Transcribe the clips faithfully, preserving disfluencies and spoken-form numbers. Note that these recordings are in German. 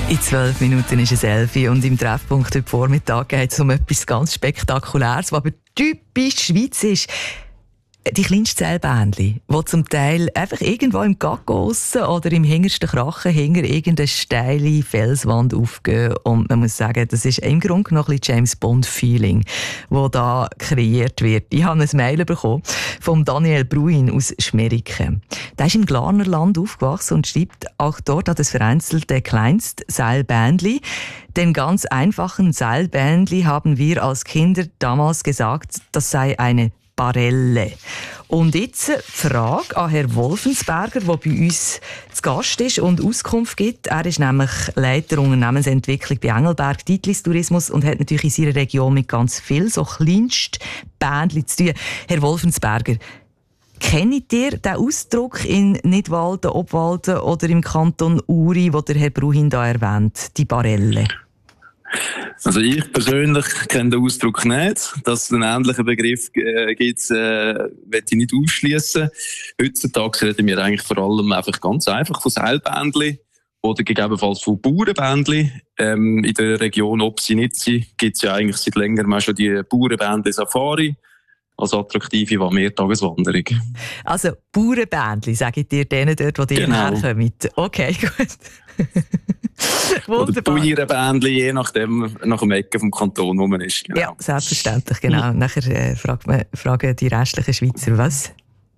In zwölf Minuten ist es elf und im Treffpunkt heute Vormittag geht es um etwas ganz Spektakuläres, was aber typisch Schweiz ist. Die kleinsten Zellbändchen, die zum Teil einfach irgendwo im Gaggo aussen oder im hintersten Krachen hinter irgendeine steile Felswand aufgehen. Und man muss sagen, das ist im Grunde noch ein bisschen James Bond-Feeling, das da kreiert wird. Ich habe ein Mail bekommen von Daniel Bruin aus Schmeriken. Der ist im Glarnerland aufgewachsen und schreibt, auch dort hat es vereinzelte Kleinstseilbändchen. Den ganz einfachen Seilbändchen haben wir als Kinder damals gesagt, das sei eine Barelle. Und jetzt die Frage an Herrn Wolfensberger, der bei uns zu Gast ist und Auskunft gibt. Er ist nämlich Leiter Unternehmensentwicklung bei Engelberg Titlis Tourismus und hat natürlich in seiner Region mit ganz viel so Kleinstbändchen zu tun. Herr Wolfensberger, kennt ihr den Ausdruck in Nidwalden, Obwalden oder im Kanton Uri, den der Herr Bruin da erwähnt, die Barelle? Also ich persönlich kenne den Ausdruck nicht. Dass es einen ähnlichen Begriff äh, gibt, äh, will ich nicht ausschließen. Heutzutage reden wir eigentlich vor allem einfach ganz einfach von Seilbändchen oder gegebenenfalls von Bauernbändchen. Ähm, in der Region Opsi-Nizzi gibt es ja eigentlich seit längerem auch schon die Bauernbändchen-Safari als attraktive Mehrtageswanderung. Also Bauernbändchen, sagt ihr denen dort, wo die genau herkommt? Okay, gut. Oder Bauernbändchen, je nachdem, nach dem Ecke vom Kanton, wo man ist. Genau. Ja, selbstverständlich, genau. Nachher äh, fragt man, fragen die restlichen Schweizer, was?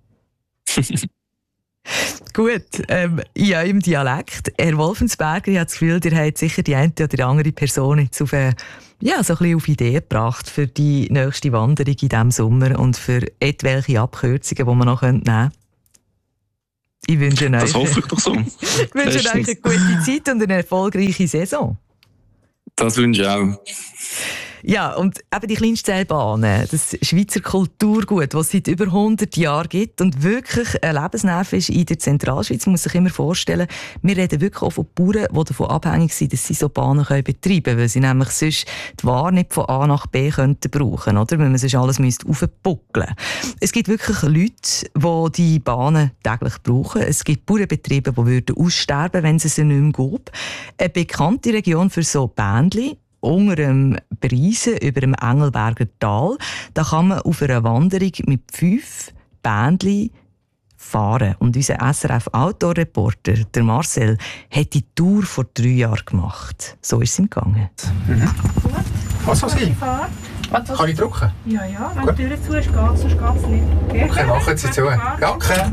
Gut, ähm, in eurem Dialekt. Herr Wolfensberger, ich habe das Gefühl, ihr habt sicher die eine oder andere Person jetzt auf, äh, ja, so ein bisschen auf Ideen gebracht für die nächste Wanderung in diesem Sommer und für etwelche Abkürzungen, die man noch nehmen könnte. Ich wünsche euch, das hoffe ich doch so. Ich wünsche euch eine gute Zeit und eine erfolgreiche Saison. Das wünsche ich auch. Ja, und eben die Kleinstseilbahnen, das Schweizer Kulturgut, das es seit über hundert Jahren gibt und wirklich ein Lebensnerv ist in der Zentralschweiz. Man muss sich immer vorstellen, wir reden wirklich auch von Bauern, die davon abhängig sind, dass sie so Bahnen betreiben können, weil sie nämlich sonst die Ware nicht von A nach B könnten brauchen, oder? Weil man sonst alles aufbuckeln müsste. Es gibt wirklich Leute, die die Bahnen täglich brauchen. Es gibt Bauernbetriebe, die würden aussterben, wenn es sie nicht mehr gäbe. Eine bekannte Region für so Bändchen, unter dem Preisen über dem Engelberger Tal. Da kann man auf einer Wanderung mit fünf Bändchen fahren. Und unser S R F-Outdoor-Reporter, der Marcel, hat die Tour vor drei Jahren gemacht. So ist es ihm gegangen. Mhm. Was soll sein? Kann ich drücken? Ja, ja. Wenn die Tür zu ist, geht es, sonst geht es nicht. Okay, okay, machen Sie zu. Danke.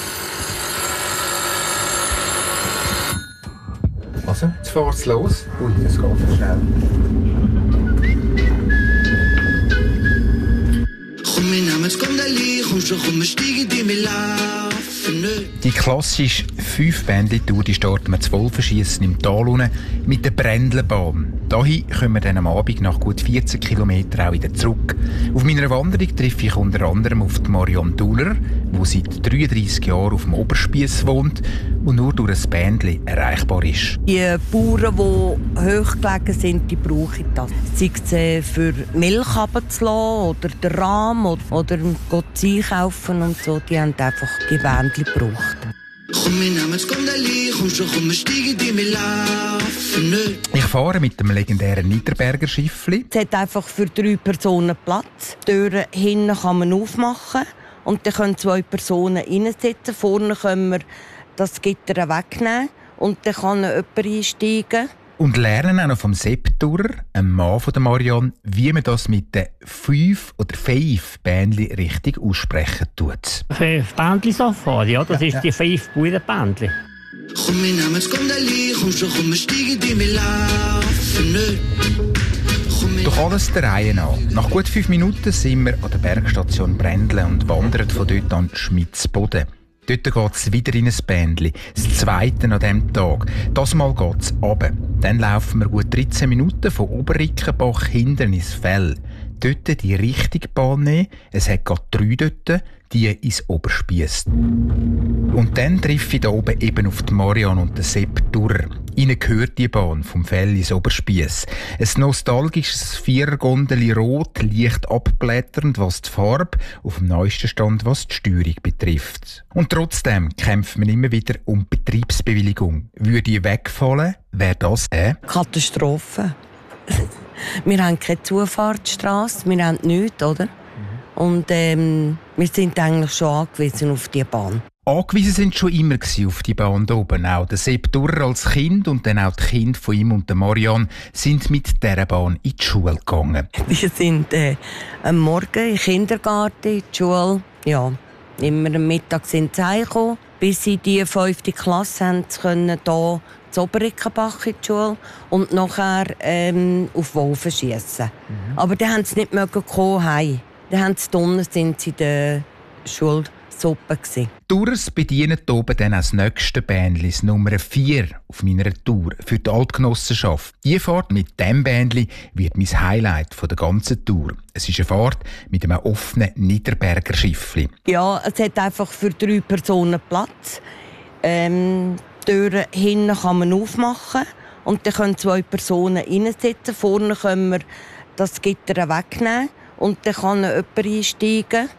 Also, jetzt fährt es los. Ui, das geht schnell. Komm, wir nehmen das Gondeli, komm schon, komm, wir steigen in mir laufen nicht. Die klassische fünf-Bändchen-Tour, die starten wir zu Wolfenschiessen im Tal unten mit der Brändlebahn. Dahin kommen wir dann am Abend nach gut vierzehn Kilometern auch wieder zurück. Auf meiner Wanderung treffe ich unter anderem auf die Marion Duller, die seit dreiunddreissig Jahren auf dem Oberspiess wohnt und nur durch ein Bändchen erreichbar ist. Die Bauern, die hochgelegen sind, die brauchen das. Sei es für Milch runterzulassen oder den Rahm oder, oder Gott einkaufen und so, die haben einfach die Bändchen gebraucht. Komm, wir nehmen das Gondeli, komm schon, komm, wir steigen in mir laufen nicht. Ich fahre mit dem legendären Niederberger Schiffli. Es hat einfach für drei Personen Platz. Die Türen hinten kann man aufmachen und dann können zwei Personen reinsitzen. Vorne können wir das Gitter wegnehmen und dann kann jemand einsteigen. Und lernen auch noch vom Sepp Durer, einem Mann von der Marion, wie man das mit den fünf oder fünf Bändchen richtig aussprechen tut. Fünf Bändchen Safari, ja, das ja, ist ja. Die fünf Bauernbändchen. Komm, wir nehmen das Gondeli, komm schon, komm, wir steigen in mir laufen nicht. Doch alles der Reihe nach. Nach gut fünf Minuten sind wir an der Bergstation Brändle und wandern von dort an Schmitzboden. Dort geht es wieder in ein Bändchen. Das zweite an diesem Tag. Das Mal geht es runter. Dann laufen wir gut dreizehn Minuten von Oberrickenbach hinten ins Fell. Dort die richtige Bahn nehmen. Es hat gerade drei dort, die ins Oberspiess. Und dann treffe ich da oben eben auf die Marion und den Sepp Durer. Ihnen gehört die Bahn vom Fell ins Oberspiess. Ein nostalgisches Vierergondeli rot, leicht abblätternd, was die Farbe, auf dem neuesten Stand, was die Steuerung betrifft. Und trotzdem kämpft man immer wieder um Betriebsbewilligung. Würde die wegfallen, wäre das eine Katastrophe. Wir haben keine Zufahrtsstrasse, wir haben nichts, oder? Und ähm, wir sind eigentlich schon angewiesen auf die Bahn. Angewiesen sind schon immer auf die Bahn da oben. Auch der Sepp Durrer als Kind und dann auch die Kinder von ihm und der Marianne sind mit dieser Bahn in die Schule gegangen. Wir sind äh, am Morgen in den Kindergarten, in die Schule. Ja, immer am Mittag sind sie heimgekommen. Bis in die fünfte Klasse haben sie können hier zu Oberickenbach in die Schule und nachher ähm, auf Wolfen schiessen. Mhm. Aber dann haben sie nicht mögen kommen heim. Dann haben sie drinnen, sind sie in der Schule. Suppe. Tours bedienen hier oben dann als nächste Bändli, das Nummer vier auf meiner Tour für die Altgenossenschaft. Die Fahrt mit diesem Bändli wird mein Highlight von der ganzen Tour. Es ist eine Fahrt mit einem offenen Niederberger Schiffli. Ja, es hat einfach für drei Personen Platz. Ähm, die Türen hinten kann man aufmachen und dann können zwei Personen reinsitzen. Vorne können wir das Gitter wegnehmen und dann kann jemand einsteigen.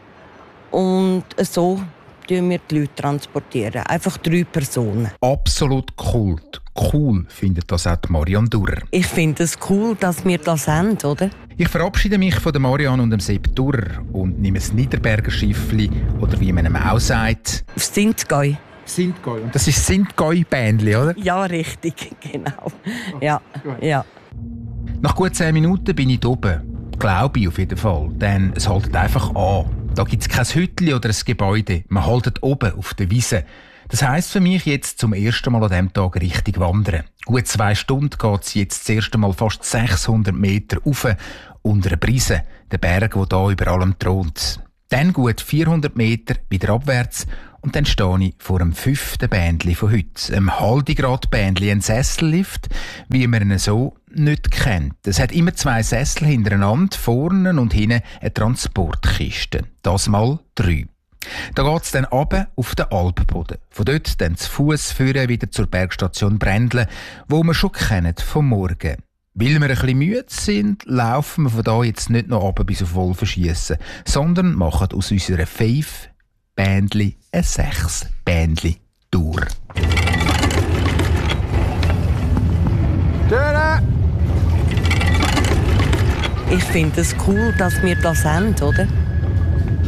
Und so transportieren wir die Leute. Transportieren. Einfach drei Personen. Absolut Kult. Cool findet das auch die Marianne Durrer. Ich finde es cool, dass wir das haben, oder? Ich verabschiede mich von der Marianne und dem Sepp Durrer und nehme das Niederberger Schiffli, oder wie man ihm auch sagt, auf Sintgäu. Sintgäu. Und das ist das Sintgäu-Bändli, oder? Ja, richtig, genau. Ja, ja. Nach gut zehn Minuten bin ich oben. Glaube ich auf jeden Fall. Denn es haltet einfach an. Da gibt es kein Hütli oder ein Gebäude. Man haltet oben auf der Wiese. Das heisst für mich jetzt zum ersten Mal an diesem Tag richtig wandern. Gut zwei Stunden geht es jetzt das erste Mal fast sechshundert Meter rauf unter einer Brise, der Berg, der hier über allem thront. Dann gut vierhundert Meter wieder abwärts und dann stehe ich vor dem fünften Bändli von heute. Einem Haldegrad-Bändli, ein Sessellift, wie man ihn so nicht kennt. Es hat immer zwei Sessel hintereinander, vorne und hinten eine Transportkiste. Das mal drei. Da geht es dann runter auf den Alpenboden. Von dort dann zu Fuss führen wieder zur Bergstation Brendle, wo wir schon kennen vom Morgen. Weil wir ein bisschen müde sind, laufen wir von da jetzt nicht noch runter bis auf Wolfen schiessen, sondern machen aus unserer fünf Bändli eine sechs Bändli Tour. Ich finde es cool, dass wir das haben, oder?